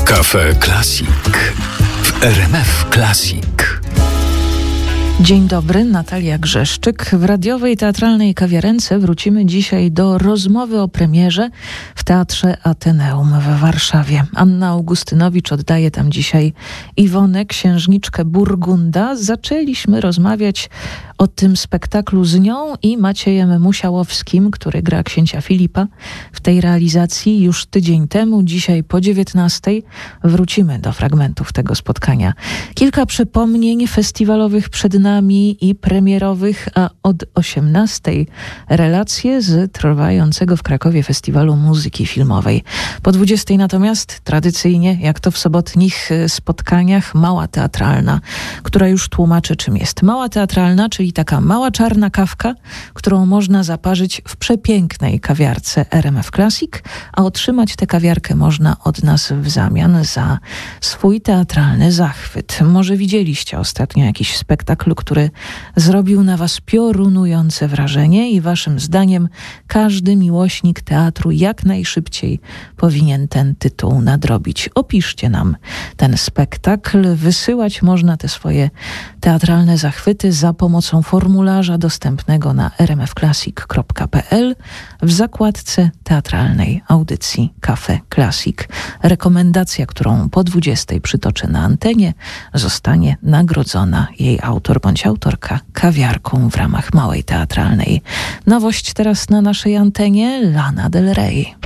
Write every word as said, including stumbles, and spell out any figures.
Cafe Classic w R M F Classic. Dzień dobry, Natalia Grzeszczyk. W radiowej teatralnej kawiarence wrócimy dzisiaj do rozmowy o premierze w Teatrze Ateneum w Warszawie. Anna Augustynowicz oddaje tam dzisiaj Iwonę, księżniczkę Burgunda. Zaczęliśmy rozmawiać o tym spektaklu z nią i Maciejem Musiałowskim, który gra księcia Filipa w tej realizacji już tydzień temu. Dzisiaj po dziewiętnastej wrócimy do fragmentów tego spotkania. Kilka przypomnień festiwalowych przed nami i premierowych, a od osiemnastej relacje z trwającego w Krakowie Festiwalu Muzyki Filmowej. Po dwudziestej natomiast tradycyjnie, jak to w sobotnich spotkaniach, mała teatralna, która już tłumaczy, czym jest mała teatralna, czyli taka mała czarna kawka, którą można zaparzyć w przepięknej kawiarce R M F Classic, a otrzymać tę kawiarkę można od nas w zamian za swój teatralny zachwyt. Może widzieliście ostatnio jakiś spektakl, który zrobił na was piorunujące wrażenie i waszym zdaniem każdy miłośnik teatru jak najszybciej powinien ten tytuł nadrobić. Opiszcie nam ten spektakl. Wysyłać można te swoje teatralne zachwyty za pomocą formularza dostępnego na r m f classic kropka p l w zakładce teatralnej audycji Cafe Classic. Rekomendacja, którą po dwudziestej przytoczę na antenie, zostanie nagrodzona jej autor bądź autorka kawiarką w ramach małej teatralnej. Nowość teraz na naszej antenie: Lana Del Rey.